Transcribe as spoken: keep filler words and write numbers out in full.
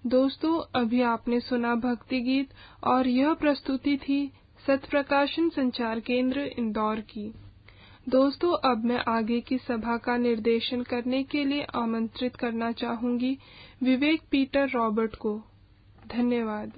दोस्तों, अभी आपने सुना भक्ति गीत और यह प्रस्तुति थी सत्प्रकाशन संचार केंद्र इंदौर की। दोस्तों, अब मैं आगे की सभा का निर्देशन करने के लिए आमंत्रित करना चाहूंगी विवेक पीटर रॉबर्ट को। धन्यवाद।